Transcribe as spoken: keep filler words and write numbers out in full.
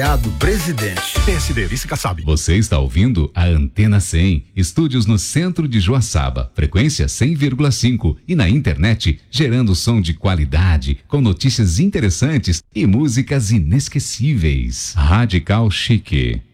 Presidente. P S D, vice Kassab. Você está ouvindo a Antena cem, estúdios no centro de Joaçaba, frequência cem vírgula cinco e na internet, gerando som de qualidade, com notícias interessantes e músicas inesquecíveis. Radical Chique.